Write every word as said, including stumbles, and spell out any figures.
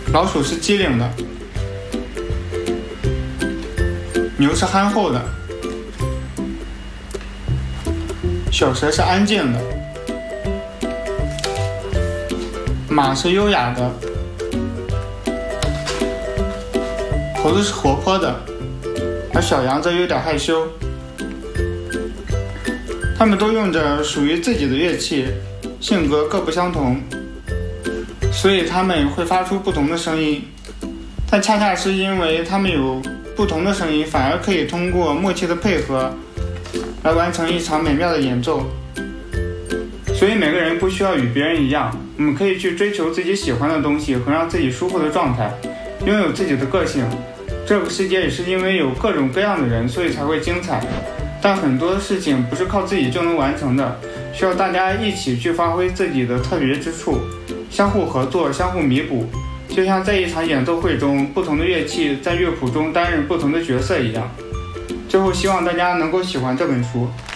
老鼠是机灵的，牛是憨厚的，小蛇是安静的，马是优雅的，猴子是活泼的，而小羊则有点害羞。他们都用着属于自己的乐器，性格各不相同，所以他们会发出不同的声音。但恰恰是因为他们有不同的声音，反而可以通过默契的配合来完成一场美妙的演奏。所以每个人不需要与别人一样，我们可以去追求自己喜欢的东西和让自己舒服的状态，拥有自己的个性。这个世界也是因为有各种各样的人，所以才会精彩。但很多事情不是靠自己就能完成的，需要大家一起去发挥自己的特别之处，相互合作，相互弥补，就像在一场演奏会中，不同的乐器在乐谱中担任不同的角色一样。最后希望大家能够喜欢这本书。